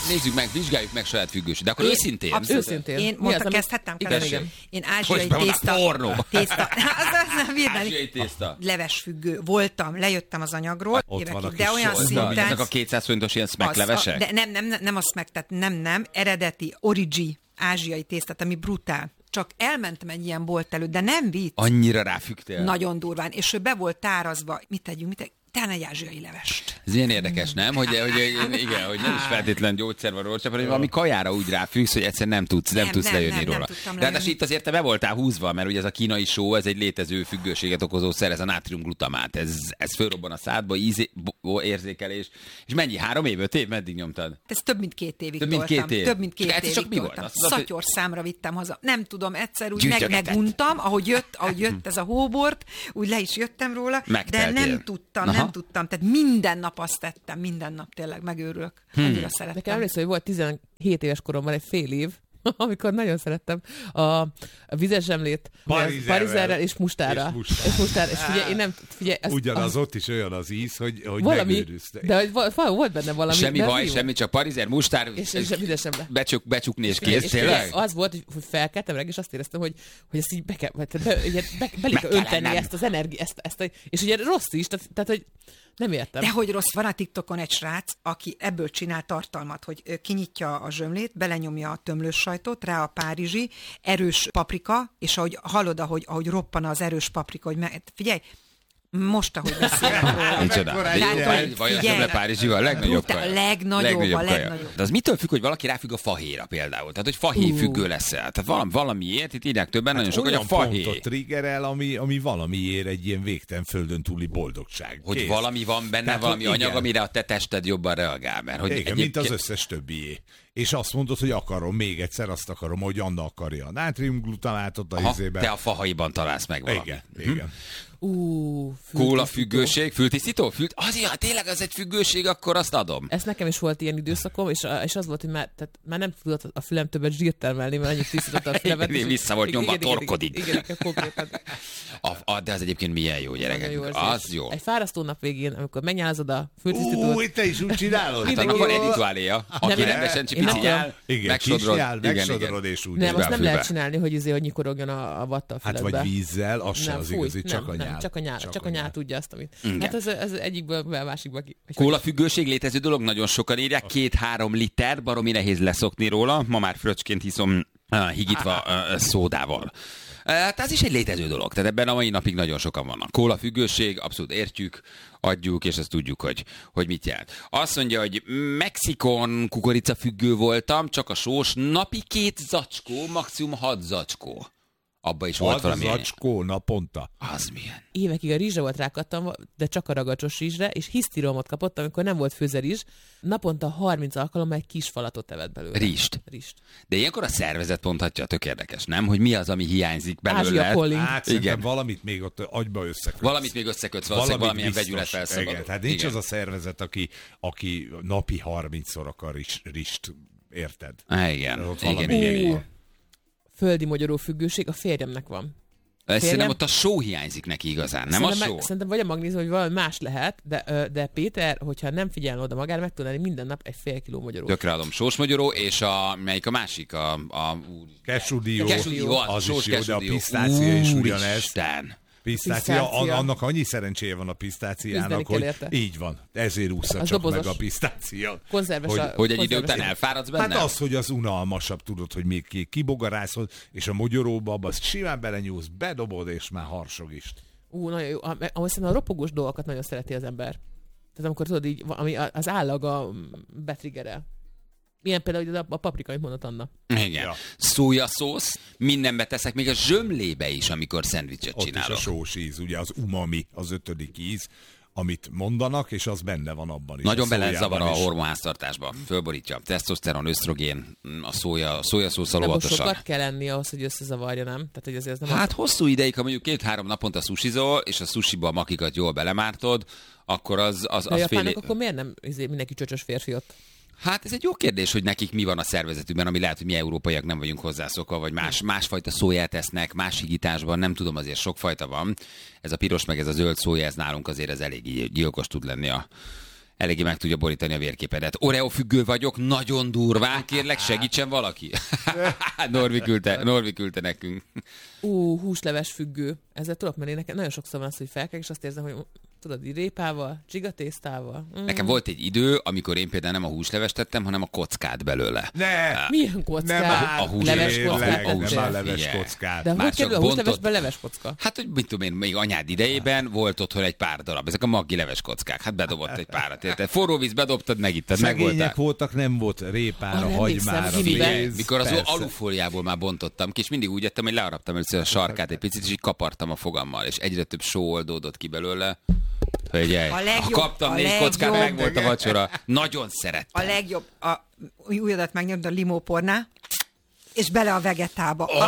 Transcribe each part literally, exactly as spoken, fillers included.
nézzük meg, vizsgáljuk meg saját függőség. De akkor én, őszintén. Abszolút, őszintén. Én mondta, kezdhettem? Igen, igen. Én ázsiai tészta. Pornó. tészta. Az, az, ázsiai tészta. Leves függő. Voltam, lejöttem az anyagról. Ott évekig, van a de olyan szinten. Ezek a kétszáz forintos ilyen smacklevesek? De nem, nem, nem a smack, tehát nem, nem. Eredeti, origi, ázsiai tésztát, ami brutál. Csak elmentem egy ilyen bolt előtt, de nem vicc. Annyira ráfügtél? Nagyon durván. És ő be volt tárazva. Mit tegyünk, mit tegyünk? Talán egy ázsiai levest. Ez ilyen érdekes, nem? Hogy, hogy, igen, hogy nem is feltétlen gyógyszer van róla, csak hogy valami kajára úgy ráfüggsz, hogy egyszerűen nem tudsz, nem, nem tudsz nem, lejönni nem, róla. Nem de hát itt azért te be voltál húzva, mert ugye ez a kínai só, ez egy létező függőséget okozó szer, ez a nátriumglutamát. Ez, ez fölrobban a szádba, íz, érzékelés. És mennyi? Három év, öt év? Meddig nyomtad? Ez több mint két évig több mint két toltam. Év. Több mint két csak évig csak mi toltam. volt? Szatyor számra vittem haza. Nem tudom, egyszer úgy meg, meguntam, ahogy jött, ahogy jött ez a hóbort, úgy le is jöttem róla, megteltél. De nem tudtam, Aha. nem tudtam. Tehát minden nap azt tettem, minden nap tényleg megőrülök. Hmm. Annyira szerettem. Nekem emlékszem, hogy volt tizenhét éves koromban egy fél év, amikor nagyon szerettem a, a vizes zsemlét parizerrel és mustára. És, és mustára. És figyelj, én nem... Figyelj, ezt, ugyanaz a, ott is olyan az íz, hogy, hogy valami, megőrülsz. De hogy volt benne valami. Semmi baj, semmi, csak parizer, mustár, és, és, és vizes zsemle. Becsuk, becsukni és kész, és tényleg? Az volt, hogy felkeltem reggel, és azt éreztem, hogy, hogy ezt így be kell, be, be, be, be kell önteni ezt az energiát, ezt, ezt, és ugye rossz is, tehát, tehát hogy nem értem. De hogy rossz, van a TikTokon egy srác, aki ebből csinál tartalmat, hogy kinyitja a zsömlét, belenyomja a tömlős sajtot, rá a párizsi, erős paprika, és ahogy hallod, ahogy, ahogy roppan az erős paprika, hogy me- figyelj, most, ahogy beszélek róla. Micsoda. Vagy a zsömle párizsival, a legnagyobb kaja. A legnagyobb, a legnagyobb. De az mitől függ, hogy valaki ráfügg a fahéjra például? Tehát, hogy fahéj függő lesz-e? Tehát valami, valamiért, itt írják többen, hát nagyon sok, hogy a fahéj. Olyan triggerel, ami, ami valamiért egy ilyen végtelen földön túli boldogság. Hogy Kész. valami van benne, Tehát, valami anyag, igen. amire a te tested jobban reagál. Mert, hogy igen, egyébként... mint az összes többié. És azt mondod, hogy akarom, még egyszer azt akarom, hogy Anna akarja a nátriumglutamátot a izében. Te a fahaiban találsz meg valamit. Igen, hm? igen. Uh, Kóla függőség, fültisztító? Fült... Az, ja, tényleg az egy függőség, akkor azt adom. Ez nekem is volt ilyen időszakom, és, és az volt, hogy már, tehát már nem tudott a fülem többet zsírt termelni, mert annyit tisztított a fülemet. Én vissza volt nyomva, torkodik. Igen, igen, igen, konkrétan. A, a, de az egyébként milyen jó, gyerekek. Jó, az jó. Egy fárasztó nap végén, amikor megnyálazod a fültisztítót. Ú, te is úgy csinálod? Hát annak van egy rituáléja, aki rendesen csipiciál, megsodrod, megsodrod és úgy. Nem, azt nem lehet csinálni, hogy azért, hogy nyikorogjon a vatta a füledbe. Hát vagy vízzel, az sem az igazi, csak a nyál. Csak a nyál, csak a nyál tudja azt, amit. Hát ez, ez egyikből a másikba ki. Kóla függőség létező dolog, nagyon sokan írják, két-három liter, baromi nehéz leszokni róla, ma már fröccsként hiszom uh, higítva uh, szódával. Hát ez is egy létező dolog, tehát ebben a mai napig nagyon sokan vannak. Kóla függőség, abszolút értjük, adjuk, és azt tudjuk, hogy, hogy mit jelent. Azt mondja, hogy Mexikon kukorica függő voltam, csak a sós, napi két zacskó, maximum hat zacskó. Abba is volt valami. Az zacskó naponta. Az milyen? Évekig a rizsre volt rákattam, de csak a ragacsos rizsre, és hisztiromot kapott, amikor nem volt főze rizs. Naponta harminc alkalommal egy kis falatot evett belőle. Rist. Rist. De ilyenkor a szervezet mondhatja, tök érdekes, nem? Hogy mi az, ami hiányzik belőle. Ázsia calling. Hát szerintem valamit még ott agyba összekötsz. Valamit még összekötsz, valószínűleg valamilyen vegyület felszabadul. Igen, tehát nincs igen. az a szervezet, aki, aki napi harmincszor akar rist, rist érted? Há, igen. igen, igen, igen. Földi magyaró függőség a férjemnek van. Férjem? Szerintem ott a só hiányzik neki igazán, nem szerintem a só? Meg, szerintem vagy a magnézium, hogy valami más lehet, de, de Péter, hogyha nem figyelne oda magára, meg tudná minden nap egy fél kiló magyaró. Tökre adom. Sós magyaró, és a, melyik a másik? A, a, Kesudió. Kesudió, az, az sós is jó, de a kesudió. pisztácia is ugyanez. Isten. Pisztácia, annak annyi szerencséje van a pisztáciának, hogy érte. így van. Ezért ússza csak dobozos. meg a pisztácia. Konzerves hogy, a, hogy egy idő után elfáradsz benne? Hát az, hogy az unalmasabb, tudod, hogy még ki, kibogarászod, és a mogyoróba abba simán belenyúlsz, bedobod, és már harsog is. Ú, nagyon jó. Ahogy szerintem a ropogós dolgokat nagyon szereti az ember. Tehát amikor tudod így, ami az állag a betriggerel. Milyen például a, a paprika, amit mondott Anna. Igen. Ja. Szójaszósz, mindenbe teszek, még a zsömlébe is, amikor szendvicset ott csinálok. Ott is a sós íz, ugye az umami, az ötödik íz, amit mondanak, és az benne van abban is. Nagyon belezavar a hormonháztartásba. Fölborítja a tesztoszteron, ösztrogén, a szója, a szójaszószal óvatosan. sokat kell lenni ahhoz, hogy összezavarja, nem? Tehát, hogy azért nem hát az... hosszú ideig, ha mondjuk két-három naponta susizol, és a susiba a makikat jól belemártod, akkor az, az, az fél... A fél... akkor miért nem mindenki csöcsös férfi ott? Hát ez egy jó kérdés, hogy nekik mi van a szervezetükben, ami lehet, hogy mi európaiak nem vagyunk hozzászokva, vagy más, másfajta szóját esznek, más higításban, nem tudom, azért sokfajta van. Ez a piros meg ez a zöld szója, ez nálunk azért ez elég gyilkos tud lenni a, eléggé meg tudja borítani a vérképedet. Oreo függő vagyok, nagyon durván, kérlek, segítsen valaki. Norvi küldte, Norvi küldte nekünk. Ú, húsleves függő. Ezzel tudok, mert én nekem nagyon sokszor van az, hogy felkelek, és azt érzem, hogy tudod, így répával, csigatésztával. Mm. Nekem volt egy idő, amikor én például nem a húslevest tettem, hanem a kockát belőle. Ne! Milyen kockát? Nem áll, a hús- leves tényleg, kockát nem tettél? áll leves Figyelj. kockát. De Már hogy kerül a csak húslevesbe bontott- leves kocka? Hát, hogy mit tudom én, még anyád idejében volt otthon egy pár darab. Ezek a maggi leves kockák. Hát bedobott egy párat. Érted? Forró víz bedobtad, megittad, megvoltál. Szegények voltak, nem volt répára, Ah, emlékszem, hagymára, gimiben. pénz. Mikor az persze. alufóliából már bontottam ki, és mindig úgy ettem, hogy learaptam először a sarkát egy picit, és így kapartam a fogammal, és egyre több só oldódott ki belőle. Hölgyej, A legjobb- ha kaptam a négy legjobb- kockát, meg volt a vacsora. Nagyon A szerettem. legjobb, a újadat megnyomd a limópornál, és bele a vegetába. Oh,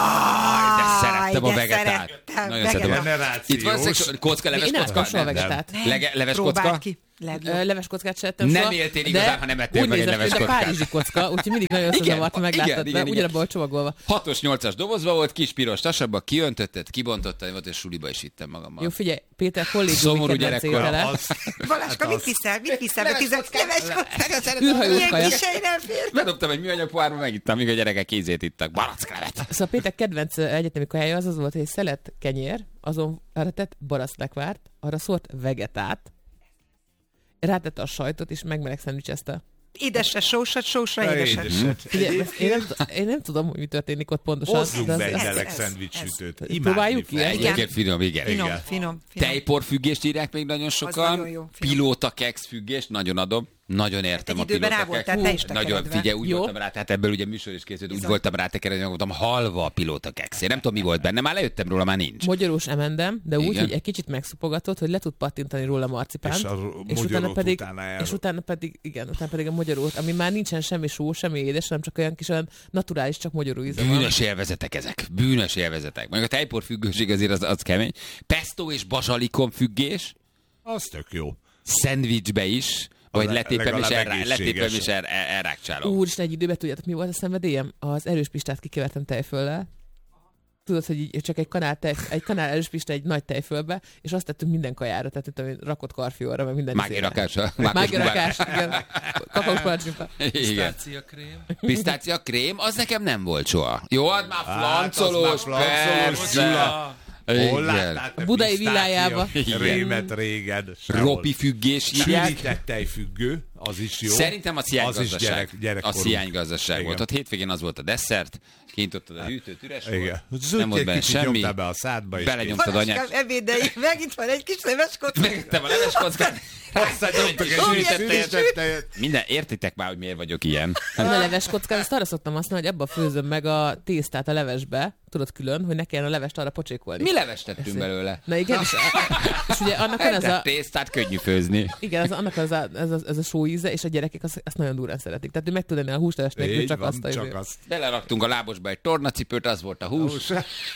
De szerettem a vegetát. Nagyon szeretem. a- Generációs. Itt van szexu- kocka, leves Én nem kocka? ettem soha Nem, nem. vegetát. Lege- leves Próbáld kocka? ki. Legjobb. Ö, Leves kockát se ettem Nem soha, éltél de igazán, ha nem ettél úgy meg egy nézett leves ki, de kockát. párizsi kocka, úgyhogy mindig nagyon Igen, összezavart, ha igen, meglátod, igen, mert igen. ugyanabban volt csomagolva. Hatos, nyolcas dobozba volt, kis piros tasabba, kiöntötted, kibontottad, volt, és suliba is vittem magammal. Jó, figyelj, Péter kollégiumi Szomorú kedvenc gyerekkor. étele. Az, Baláska, mit viszel? Mit viszel? Be tíz leves kockát? Űrhajós Ilyen kaja. kis hely nem fér. Bedobtam egy műanyag pohárba, megittam, míg a gyerekek kézét ittak. Baracklevet. Szóval Péter kedvenc ö, egyetemi kajája az az volt, hogy egy szelet kenyér, azon arra tett baraszlekvárt, arra szólt vegetát, rátette a sajtot, és megmeleg szendvicsezte. Édesre, sósat, sósra, Na, édesre. édeset. Figyelj, ezt én, nem, t- én nem tudom, hogy mi történik ott pontosan. Hozzunk de az- be egy ez- meleg ez- szendvicssütőt. ez- Imádni próbáljuk ki? fogom. Egyébként finom, igen. Finom, igen. finom, finom. Tejporfüggést írják még nagyon sokan. nagyon jó, finom. Pilóta keks függést, nagyon adom. Nagyon értem Egy a időben pilóta rá voltál keks. te is Nagyon, tekeredve. figyelj, úgy Jó. voltam rá, tehát ebből ugye műsor is készült, úgy Bizony. voltam rá tekeredve, hogy voltam halva a pilóta keks. Én nem tudom, mi volt benne, már lejöttem róla, már nincs. Magyarós emendem, de úgy, Igen. hogy egy kicsit megszupogatott, hogy le tud pattintani róla marcipánt. És a és utána mogyorót pedig, utána el- és utána pedig, igen, utána pedig a magyarót, ami már nincsen semmi só, semmi édes, hanem csak olyan kis olyan naturális, csak magyaró íze van. Bűnös élvezetek ezek. Bűnös élvezetek. Meg a tejpor függőség azért az, az kemény. Pesto és bazsalikom függés, Az tök jó. szendvicsbe is, vagy le- letépem és, legalább elrá, letépem egészséges. és el, el, elrákcsálom. Úristen, egy időben tudjátok, mi volt a szenvedélyem? Az erős pistát kikevertem tejföllel. Tudod, hogy így csak egy kanál, tej, egy kanál erős pista egy nagy tejfölbe, és azt tettünk minden kajára, tehát tudom, én, rakott karfióra, meg minden. Mági izére. rakása. Mági rakás, igen. Kakaós palacsinta. Igen. Pisztácia krém. Pisztácia krém, az nekem nem volt soha. Jó, az már Hát, az flancolós, már flancolós, persze. Gyula. Hol Igen. láttál te A budai pisztácia villájába. Rémet régen. Sehol. Ropi függés írják. Sűrített tejfüggő, az is jó. Szerintem az Az is hiánygazdaság. gyerek, Az gyerekkorú. hiánygazdaság Igen. volt. Ott hétvégén az volt a desszert, kintottad a hűtőt, üres Igen. volt. Nem Zöld volt egy benne kicsit semmi. nyomtál be a szádba, és Belenyomtad anyát. Baláskám, ebédei, megint van egy kis leves kocka. Megtettem a leves kockát. Aztán nyomtak egy Sűrített sűrített tejet. Minden, értitek már, hogy miért vagyok ilyen. Én a leves kockát, azt arra szoktam használni, hogy abba főzöm meg a tésztát a levesbe, tudod külön, hogy ne kelljen a levest arra pocsékolni. Mi levest tettünk belőle? Na igen, és, és ugye annak van ez De a... tésztát könnyű főzni. Igen, az, annak az a, ez, a, ez a só íze, és a gyerekek azt, azt nagyon durán szeretik. Tehát ő meg tud enni a húsleves nélkül, Így csak van, azt a csak izé. azt. Beleraktunk a lábosba egy tornacipőt, az volt a hús. Hús.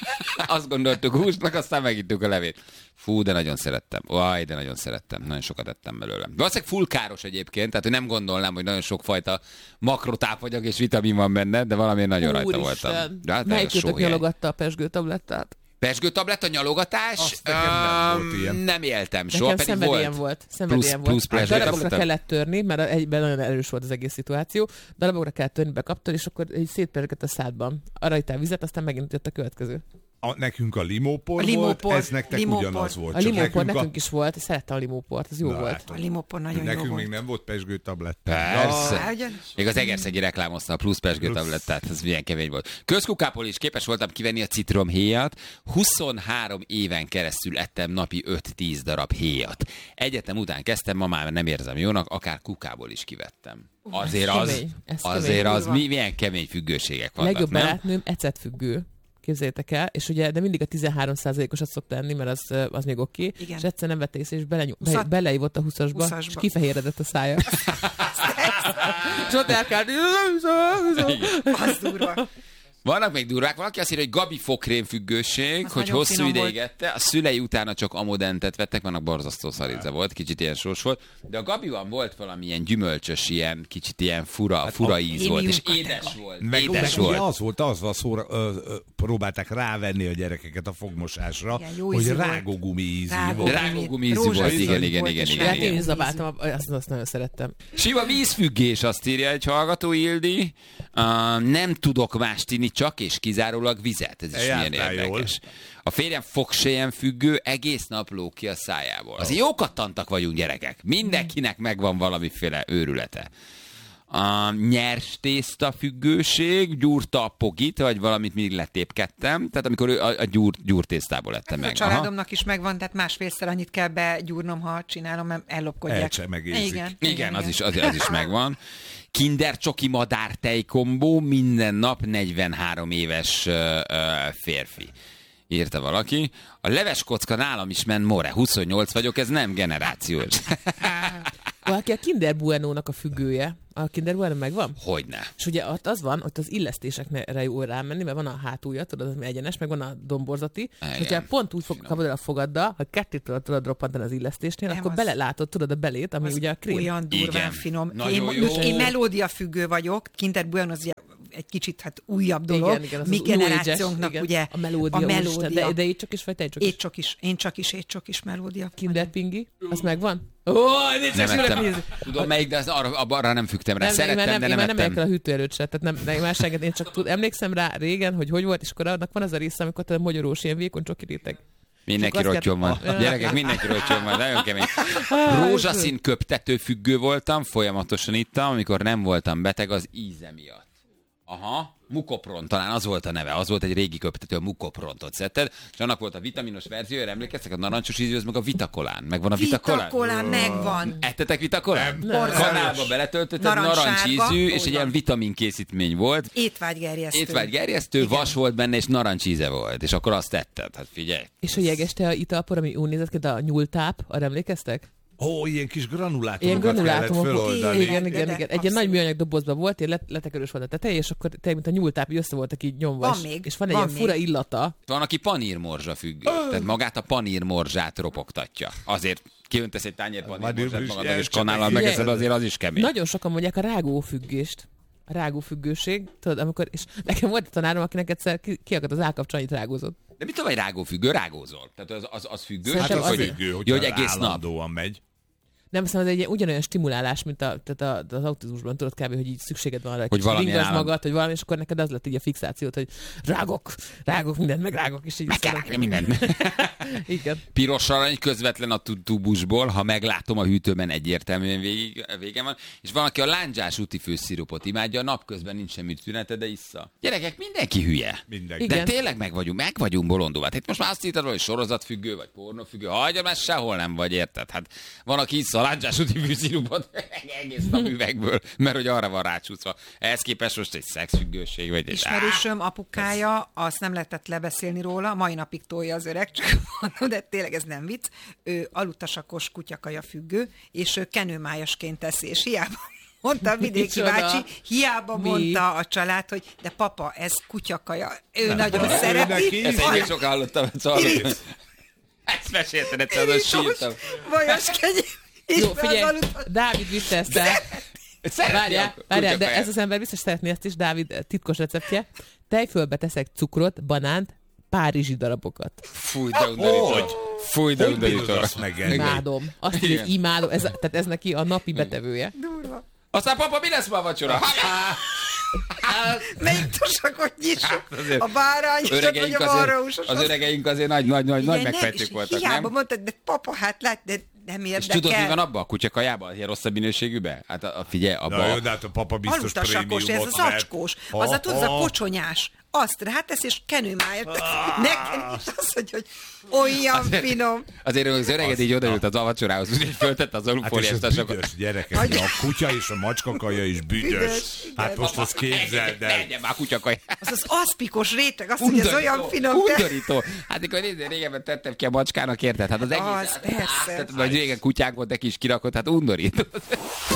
Azt gondoltuk húsnak, aztán megittük a levét. Fú, de nagyon szerettem. Vaj, de nagyon szerettem. Nagyon sokat ettem belőle. Valószínűleg full káros egyébként, tehát hogy nem gondolnám, hogy nagyon sokfajta makrotápanyag és vitamin van benne, de valamiért nagyon rajta Úristen, voltam. De hát melyikőtök sóhéj. nyalogatta a pesgő tablettát? Pesgőtabletta, nyalogatás? Azt nekem nem volt Öm, ilyen. Nem éltem soha, Nekem pedig szenvedélyem volt. volt. Szenvedélyem Plusz- volt. plusz Hát pesgőtabletta? darabokra kellett törni, mert a- egyben nagyon erős volt az egész szituáció. Darabokra kellett törni, bekaptad, és akkor így szétpergett a szádban. Arra ittál vizet, aztán megint jött a következő. A, nekünk a limópor, A volt, limópor, ez nektek limópor. ugyanaz volt. A csak limópor nekünk, nekünk is volt, szerettem a limóport, ez jó Na, volt. hát, A limópor nagyon jó nekünk volt. még nem volt pesgő tablett. Persze. Á, ugyanis. Még az Egerszegi reklámozta a plusz pesgőtablettát, ez milyen kemény volt. Közkukából is képes voltam kivenni a citromhéjat, huszonhárom éven keresztül ettem napi öt-tíz darab héjat. Egyetem után kezdtem, ma már nem érzem jónak, akár kukából is kivettem. Azért ez az, kemény, ez azért kemény. az mi, milyen kemény függőségek A vannak, legjobb nem? barátnőm ecetfüggő. Képzeljétek el, és ugye, de mindig a tizenhárom százalékosat szokta enni, mert az, az még oké. Okay. Igen. És egyszer nem vette észre, és belenyom, be, Huszat- beleívott a huszasba, huszasba. és kifehéredett a szája. és ott elkárt, Az durva. Vannak még durvák, valaki azt írja, hogy Gabi fokrém függőség, Az hogy nagyon hosszú finom ideig volt. ette, a szülei utána csak amodentet vettek, vannak borzasztó szaríze volt, kicsit ilyen sós volt, de a Gabiban volt valamilyen gyümölcsös, ilyen kicsit ilyen fura, fura íz volt, és Émium édes kategória. volt, Meg, édes meg ugye volt. az volt, az van szóra, ö, ö, próbálták rávenni a gyerekeket a fogmosásra, Igen, jó hogy ízű volt. rágógumi ízű Rágó- volt. Rágógumi ízű Rózsaszín volt, igen, igen, volt, igen, és igen, Hát igen. én is zabáltam, azt, azt nagyon szerettem. Sima vízfüggés, azt írja egy hallgató, Ildi. Uh, nem tudok mást inni, csak és kizárólag vizet. Ez is milyen Jártál érdekes. A férjem fogselyen függő, egész nap ló ki a szájából. Azért jókat tantak vagyunk, gyerekek. Mindenkinek megvan valamiféle őrülete. A nyers tészta függőség, gyúrta a pogit, vagy valamit mindig letépkedtem. Tehát amikor ő a, a gyúr, gyúrtésztából ettem A meg. családomnak is megvan, tehát másfélszer annyit kell begyúrnom, ha csinálom, mert ellopkodják. Elcsemegészik. Igen, Igen, az is, az, az is megvan. Kinder csoki madár tejkombó, minden nap negyvenhárom éves ö, ö, férfi. Írta valaki. A leves kocka nálam is ment more. huszonnyolc vagyok, ez nem generációs. Valaki a Kinder Bueno-nak a függője. A Kinder Bueno megvan? Hogyne. És ugye ott az van, ott az illesztésekre jó rámenni, mert van a hátulja, tudod, az egyenes, meg van a domborzati, és Igen. hogyha pont úgy fog, Finom. kapod el a fogaddal, ha kettőt tudod, tudod roppantani az illesztésnél, Nem, akkor az- belelátod, tudod a belét, ami Az ugye a krém. olyan durván Igen. finom. Nagyon Én, jó. most én melódia függő vagyok, Kinder Bueno az ugye egy kicsit hát újabb dolog. Igen, igen, az Mi az New generációnknak Age-es, ugye a melódia, a úristen, melódia. de, de így csak is, vagy te csak is. Étcsok is, én csak is, étcsok is melódia. Kinder Pingi, az megvan? Ó, nézd, Nem csak ettem. nézni. Tudom melyik, de az arra, abba- arra nem fügtem rá. Nem, Szerettem, én már nem, de én nem már nem ettem. érkel a hűtőerőt se, tehát nem, nem más senget, én csak tud, emlékszem rá régen, hogy hogy volt, és akkor annak van az a része, amikor te magyarós, ilyen vékony csoki réteg. Mindenki Csak azt rottyon van. kell- Gyerekek, mindenki rottyon van, nagyon kemény. Rózsaszín köptető függő voltam, folyamatosan ittam, amikor nem voltam beteg az íze miatt. Aha, Mukopron, talán az volt a neve, az volt egy régi köptető, a Mukoprontot szedted, és annak volt a vitaminos verziója, emlékeztek, a narancsos ízű, az meg a Vitakolán. Megvan a Vitakolán? Vitakolán megvan. Ettetek Vitakolán? Borzalmas. Kanálba beletöltötted, Narancssárga. narancsízű, és egy Úgy ilyen van. vitamin készítmény volt. Étvágygerjesztő. Étvágygerjesztő, Igen. vas volt benne, és narancsíze volt, és akkor azt tetted. Hát figyelj. És a jegeste a italpor, ami úgy nézett ki, de a nyúltáp, arra emlékeztek? Ó, ilyen kis Ilyen granulátumokat kellett granulátumok. föloldani. Igen, igen, De, igen. de, Egy ilyen abszolút. nagy műanyag dobozban volt, ilyen let- letekerős volt a teteje, és akkor tényleg, mint a nyúltáp, így össze voltak így nyomva. Van és, még, és van egy van ilyen fura még. illata. Van, aki panírmorzsa függő. Tehát magát a panírmorzsát ropogtatja. Azért kiöntesz egy tányér panírmorzsát Madrid is magaddal, és jelentsen kanállal meg. megeszed, azért az is kemény. Nagyon sokan mondják a rágófüggést. A rágófüggőség, tudod, amikor, és nekem volt egy tanárom, akinek egyszer ki, kiakadt az állkapcsolat, rágózott. De mit tudom, hogy rágófüggő? Rágózol. Tehát az, az, az függő. Hát Szerintem az azért- függő, hogy, Jó, hogy egész nap. állandóan megy. Nem, szóval ez egy ilyen ugyanolyan stimulálás, mint a, tehát a, az autizmusban, tudod kb., hogy így szükséged van arra, Hogy hogy valamilyen ringasd állam- magad, hogy valami, és akkor neked az lett így a fixációt, hogy rágok, rágok mindent, meg rágok, és így Meg kell rágni mindent. Igen. Piros arany közvetlen a tu- tubusból, ha meglátom a hűtőben, egyértelműen végig, végem van. És van, aki a lándzsás úti főszirupot imádja, napközben nincs semmi tünete, de issza. Gyerekek, mindenki hülye. Mindenki. Igen. De tényleg meg vagyunk, meg vagyunk bolondulva. Hát itt most már azt írtad, hogy sorozatfüggő, vagy pornófüggő. Hagyja, már sehol nem vagy, érted? Hát van, aki issza a lándzsás úti főszirupot egész nap üvegből, mert hogy arra van rácsúszva. Ehhez képest most egy szexfüggőség, vagy egy... Ismerősöm apukája, azt nem lehetett lebeszélni róla, mai napig tolja az öreg, csak mondom, de tényleg ez nem vicc. Ő alutasakos kutyakaja függő, és ő kenőmájasként teszi, és hiába mondta a vidéki Micsoda? bácsi, hiába Mi? mondta a család, hogy de papa, ez kutyakaja. Ő Nem, nagyon ő szereti. neki Ezt Aj, én sokan hallottam, szóval ezt mesélted egyszer, azon sírtam. Vajas kenyér. Jó, figyelj, Dávid vitte ezt el. Szereti Várjál, a várjál, de kutyafejet. ez az ember biztos szeretné ezt is, Dávid titkos receptje. Tejfölbe teszek cukrot, banánt, párizsi darabokat. Fúj, de undorító. Fúj, de Hogy bírod undorító. azt megenni? Imádom. Azt írja, hogy imádom. Ez, tehát ez neki a napi betevője. Durva. Aztán papa, mi lesz ma a vacsora? Melyik tosakot nyissuk? azért A bárányosat, vagy Öregeink a azért, marhaúsosat? az öregeink azért nagy, nagy, nagy, nagy megfejtők voltak, hiába nem? mondtad, de papa, hát lát, de nem És érdekel. tudod, mi van abban a kutyakajában? Ilyen rosszabb minőségűben? Hát a, a figyelj, abban... Na jó, de hát a papa biztos Alutasakos, ez prémiumot az vett. acskós. Ha, Az a tudod, az a ha. kocsonyás. Azt rátesz, és kenőmájat. Nekem is az, hogy, hogy olyan finom. Azért az öreged így Azt- odaült az a vacsorához, úgyhogy föltette az Hát és alufóliát. ez büdös, gyerekek. Hogy- A kutya és a macska kaja is büdös. Büdös, igen. Hát most azt képzeld el. Legyen már kutyakaj. Az az aszpikos réteg, azt, hogy ez olyan finom. de- Undorító. Hát mikor nézd, régebben tettem ki a macskának, érted? Hát az egész... Az, persze. Tehát, vagy régen kutyák volt, de kis kirakott, hát undorító.